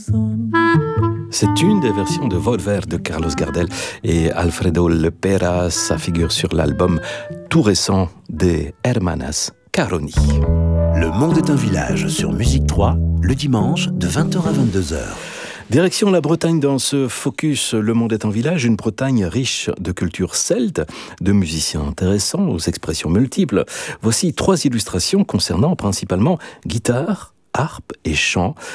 C'est une des versions de Volver de Carlos Gardel et Alfredo Lepera. Ça figure sur l'album tout récent des Hermanas Caroni. Le monde est un village sur Musique 3, le dimanche de 20h à 22h. Direction la Bretagne dans ce focus Le monde est un village, une Bretagne riche de culture celte, de musiciens intéressants aux expressions multiples. Voici 3 illustrations concernant principalement guitare, harpe et chant.